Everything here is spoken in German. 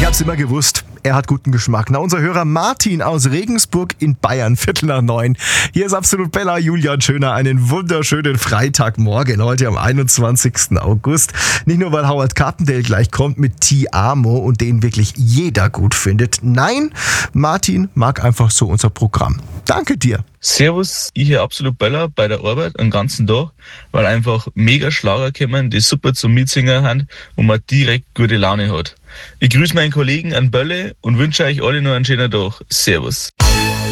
hab's immer gewusst. Er hat guten Geschmack. Na, unser Hörer Martin aus Regensburg in Bayern, 8:45. Hier ist Absolut Bella, Julian Schöner. Einen wunderschönen Freitagmorgen, heute am 21. August. Nicht nur, weil Howard Carpendale gleich kommt mit Ti Amo und den wirklich jeder gut findet. Nein, Martin mag einfach so unser Programm. Danke dir. Servus, ich hier Absolut Bella bei der Arbeit den ganzen Tag, weil einfach mega Schlager kommen, die super zum Mitsingen haben und man direkt gute Laune hat. Ich grüße meinen Kollegen an Bölle und wünsche euch alle noch einen schönen Tag. Servus.